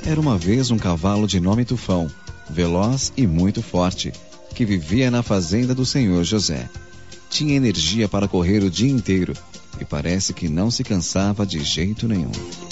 Era uma vez um cavalo de nome Tufão, veloz e muito forte, que vivia na fazenda do senhor José. Tinha energia para correr o dia inteiro e parece que não se cansava de jeito nenhum.